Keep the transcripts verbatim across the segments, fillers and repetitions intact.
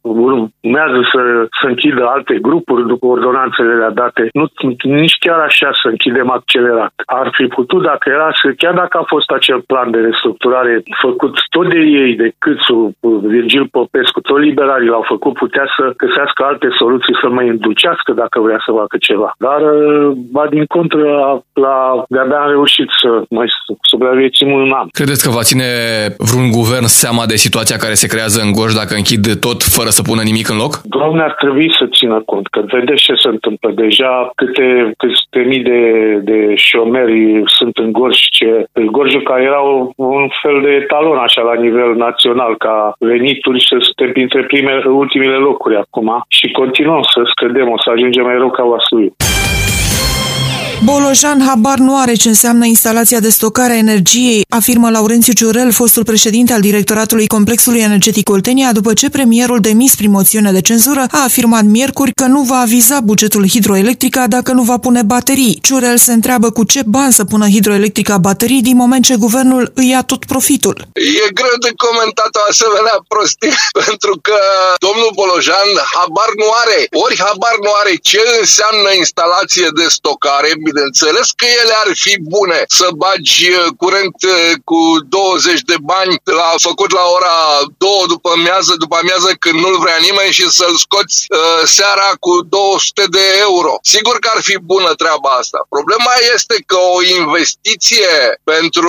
urmează să, să închidă alte grupuri după ordonanțele date. Nu nici chiar așa să închidem accelerat. Ar fi putut, dacă era, chiar dacă a fost acel plan de restructurare făcut tot de ei, de Câțu, Virgil Popescu, tot liberalii l-au făcut, putea să găsească alte soluții, să mai îndulcească dacă vrea să facă ceva. Dar, ba din contră, la, de-abia am reușit să mai supraviețuim un an. Credeți că va ține vreun guvern seama de situația care se creează în Gorj dacă închid tot fără să pună nimic în loc? Doamne, ar trebui să țină cont, că vedeți ce se întâmplă. Deja câte, câte mii de, de șomeri sunt în Gorj, ce, Gorjul care era un fel de etalon așa la nivel național, ca venituri, să suntem printre primele, ultimele locuri acum și continuăm să scădem, o să ajungem mai rău ca Vaslui. Bolojan habar nu are ce înseamnă instalația de stocare a energiei, afirmă Laurențiu Ciurel, fostul președinte al directoratului Complexului Energetic Oltenia, după ce premierul demis prin moțiune de cenzură a afirmat miercuri că nu va aviza bugetul Hidroelectrica dacă nu va pune baterii. Ciurel se întreabă cu ce bani să pună Hidroelectrica baterii din moment ce guvernul îi ia tot profitul. E greu de comentat o asemenea prostie, pentru că domnul Bolojan habar nu are, ori habar nu are ce înseamnă instalație de stocare. Bineînțeles că ele ar fi bune să bagi curent cu douăzeci de bani la făcut la ora două după amiază, după amiază când nu-l vrea nimeni și să-l scoți uh, seara cu două sute de euro. Sigur că ar fi bună treaba asta. Problema este că o investiție pentru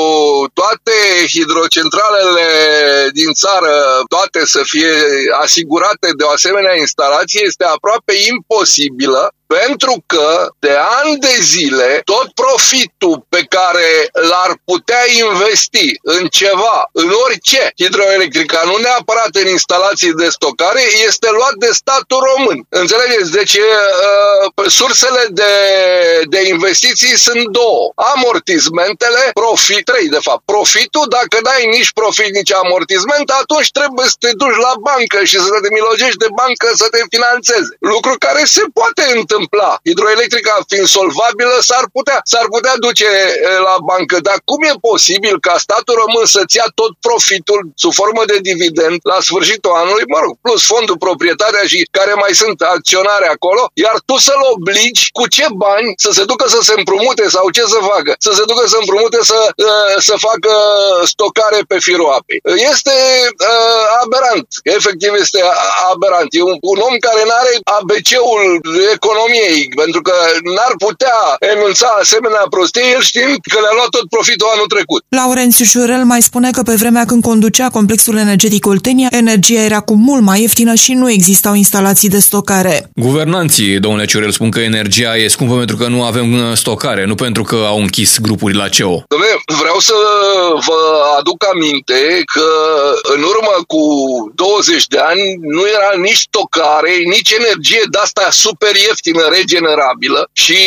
toate hidrocentralele din țară, toate să fie asigurate de o asemenea instalație, este aproape imposibilă. Pentru că de ani de zile tot profitul pe care l-ar putea investi în ceva, în orice, Hidroelectrica, nu neapărat în instalații de stocare, este luat de statul român. Înțelegeți? Deci uh, sursele de, de investiții sunt două. Amortizmentele, profit, trei de fapt. Profitul, dacă n-ai nici profit, nici amortizment, atunci trebuie să te duci la bancă și să te milogești de bancă să te finanțeze. Lucru care se poate întâmpla. Hidroelectrica fiind solvabilă, s-ar putea, s-ar putea duce la bancă. Dar cum e posibil ca statul român să-ți ia tot profitul sub formă de dividend la sfârșitul anului, mă rog, plus fondul, proprietatea și care mai sunt acționare acolo, iar tu să-l obligi cu ce bani să se ducă să se împrumute sau ce să facă? Să se ducă să împrumute să, să facă stocare pe firul apei. Este uh, aberant. Efectiv este aberant. E un, un om care n-are A B C-ul economiei, pentru că n-ar putea enunța asemenea prostie, el știind că le-a luat tot profitul anul trecut. Laurențiu Ciurel mai spune că pe vremea când conducea Complexul Energetic Oltenia, energia era cu mult mai ieftină și nu existau instalații de stocare. Guvernanții, domnule Ciurel, spun că energia e scumpă pentru că nu avem stocare, nu pentru că au închis grupurile la C E O. Dom'le, vreau să vă aduc aminte că în urmă cu douăzeci de ani nu era nici stocare, nici energie de-asta super ieftină, regenerabilă și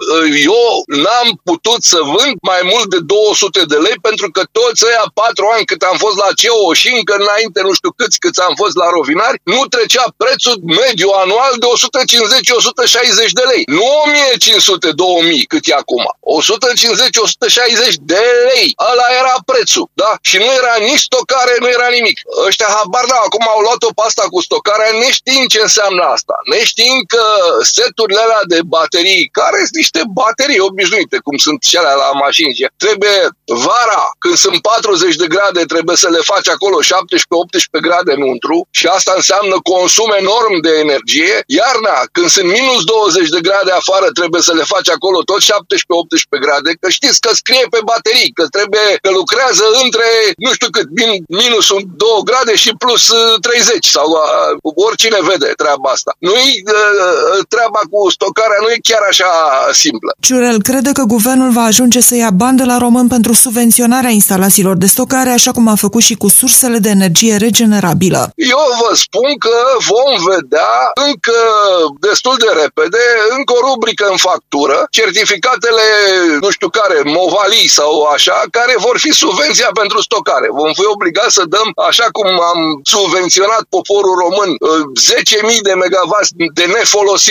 eu n-am putut să vând mai mult de două sute de lei pentru că toți ăia patru ani cât am fost la C E O și încă înainte nu știu câți câți am fost la Rovinari, nu trecea prețul mediu anual de o sută cincizeci - o sută șaizeci de lei. Nu o mie cinci sute - două mii cât e acum. o sută cincizeci - o sută șaizeci de lei. Ăla era prețul, da? Și nu era nici stocare, nu era nimic. Ăștia habar da, acum au luat-o pe asta cu stocarea neștiind ce înseamnă asta. Neștiind că seturile alea de baterii, care sunt niște baterii obișnuite, cum sunt cele la mașini, trebuie vara, când sunt patruzeci de grade, trebuie să le faci acolo șaptesprezece - optsprezece grade înăuntru și asta înseamnă consum enorm de energie. Iarna, când sunt minus douăzeci de grade afară, trebuie să le faci acolo tot șaptesprezece - optsprezece grade, că știți că scrie pe baterii, că trebuie, că lucrează între, nu știu cât, min, minus două grade și plus treizeci sau uh, oricine vede treaba asta. Nu-i uh, treaba cu stocarea, nu e chiar așa simplă. Ciurel crede că guvernul va ajunge să ia bani de la român pentru subvenționarea instalațiilor de stocare, așa cum a făcut și cu sursele de energie regenerabilă. Eu vă spun că vom vedea încă destul de repede, încă o rubrică în factură, certificatele, nu știu care, Movali sau așa, care vor fi subvenția pentru stocare. Vom fi obligați să dăm, așa cum am subvenționat poporul român, zece mii de megawatts de nefolosit la ora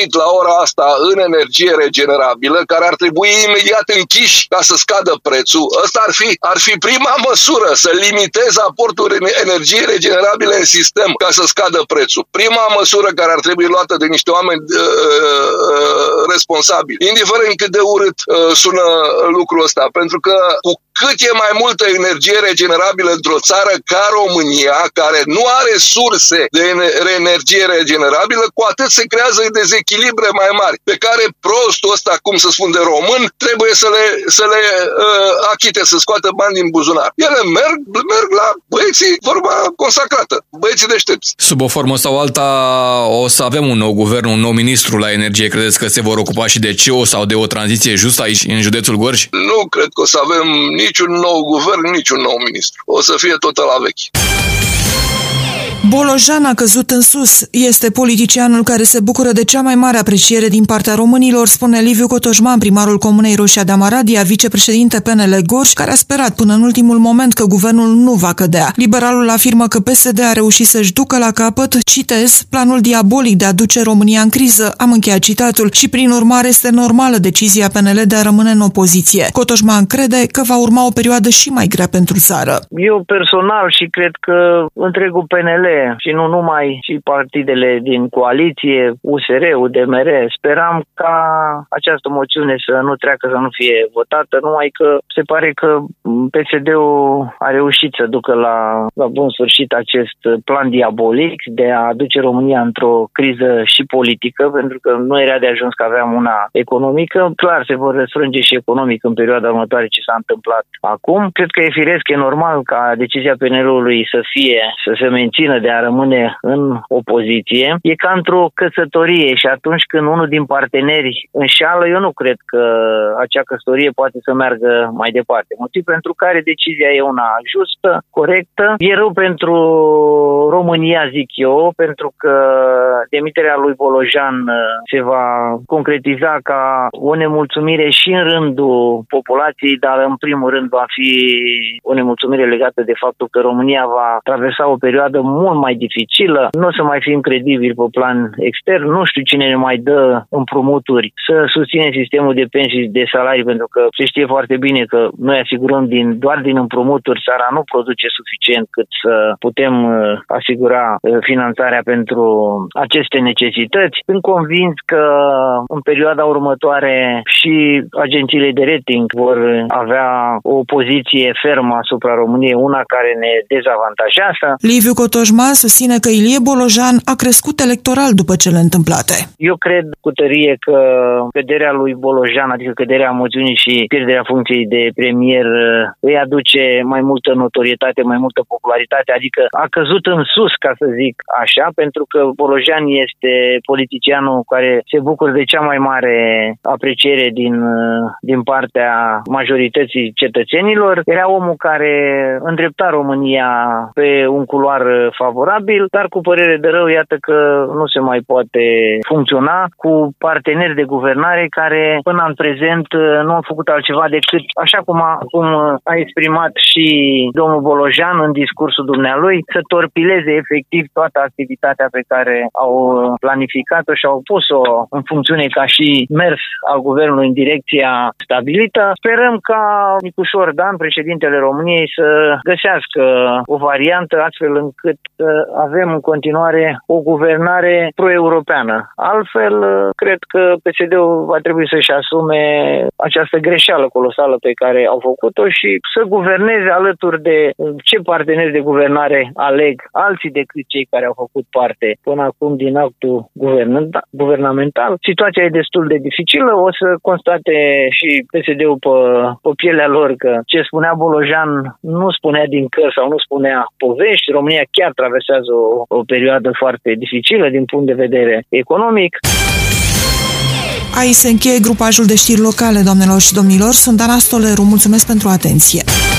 țara asta în energie regenerabilă, care ar trebui imediat închiși ca să scadă prețul. Ăsta ar fi, ar fi prima măsură, să limiteze aportul energiei regenerabile în sistem ca să scadă prețul. Prima măsură care ar trebui luată de niște oameni uh, uh, responsabili, indiferent cât de urât uh, sună lucrul ăsta, pentru că cu cât e mai multă energie regenerabilă într-o țară ca România, care nu are surse de energie regenerabilă, cu atât se creează dezechilibre mai mari, pe care prostul ăsta, cum să spun de român, trebuie să le, să le uh, achite, să scoată bani din buzunar. Ele merg, merg la băieții, vorba consacrată, băieții deștepți. Sub o formă sau alta o să avem un nou guvern, un nou ministru la energie. Credeți că se vor ocupa și de C E O sau de o tranziție justă aici, în județul Gorj? Nu cred că o să avem niciun nou guvern, niciun nou ministru. O să fie tot la vechi. Bolojan a căzut în sus. Este politicianul care se bucură de cea mai mare apreciere din partea românilor, spune Liviu Cotoșman, primarul Comunei Roșia de Amaradia, vicepreședinte P N L Gorj, care a sperat până în ultimul moment că guvernul nu va cădea. Liberalul afirmă că P S D a reușit să-și ducă la capăt, citez, planul diabolic de a duce România în criză, am încheiat citatul, și prin urmare este normală decizia P N L de a rămâne în opoziție. Cotoșman crede că va urma o perioadă și mai grea pentru țară. Eu personal și cred că întregul P N L și nu numai, și partidele din coaliție, U S R, U D M R, speram ca această moțiune să nu treacă, să nu fie votată, numai că se pare că P S D-ul a reușit să ducă la, la bun sfârșit acest plan diabolic de a aduce România într-o criză și politică, pentru că nu era de ajuns că aveam una economică. Clar, se vor răsfrânge și economic în perioada următoare ce s-a întâmplat acum. Cred că e firesc, e normal ca decizia P N L-ului să fie, să se mențină de a rămâne în opoziție. E ca într-o căsătorie și atunci când unul din parteneri înșeală, eu nu cred că acea căsătorie poate să meargă mai departe. Motiv pentru care decizia e una justă, corectă. E rău pentru România, zic eu, pentru că demiterea lui Bolojan se va concretiza ca o nemulțumire și în rândul populației, dar în primul rând va fi o nemulțumire legată de faptul că România va traversa o perioadă mult mai dificilă, nu o să mai fim credibili pe plan extern, nu știu cine ne mai dă împrumuturi să susținem sistemul de pensii, de salarii, pentru că se știe foarte bine că noi asigurăm din, doar din împrumuturi, țara nu produce suficient cât să putem asigura finanțarea pentru aceste necesități. Sunt convins că în perioada următoare și agențiile de rating vor avea o poziție fermă asupra României, una care ne dezavantajează. Liviu Cotoșman susține că Ilie Bolojan a crescut electoral după cele întâmplate. Eu cred cu tărie că căderea lui Bolojan, adică căderea moțiunii și pierderea funcției de premier, îi aduce mai multă notorietate, mai multă popularitate, adică a căzut în sus, ca să zic așa, pentru că Bolojan este politicianul care se bucură de cea mai mare apreciere din, din partea majorității cetățenilor. Era omul care îndrepta România pe un culoar favorabil, dar cu părere de rău, iată că nu se mai poate funcționa cu parteneri de guvernare care până în prezent nu au făcut altceva decât, așa cum a, cum a exprimat și domnul Bolojan în discursul dumnealui, să torpileze efectiv toată activitatea pe care au planificat-o și au pus-o în funcțiune ca și mers al guvernului în direcția stabilită. Sperăm ca Nicușor Dan, președintele României, să găsească o variantă astfel încât să avem în continuare o guvernare pro-europeană. Altfel, cred că P S D-ul va trebui să-și asume această greșeală colosală pe care au făcut-o și să guverneze alături de ce parteneri de guvernare aleg alții decât cei care au făcut parte până acum din actul guvernamental. Situația e destul de dificilă, o să constate și P S D-ul pe, pe pielea lor că ce spunea Bolojan nu spunea din căr sau nu spunea povești. România chiar traversează o, o perioadă foarte dificilă din punct de vedere economic. Aici se încheie grupajul de știri locale, doamnelor și domnilor. Sunt Dana Stoleru. Mulțumesc pentru atenție.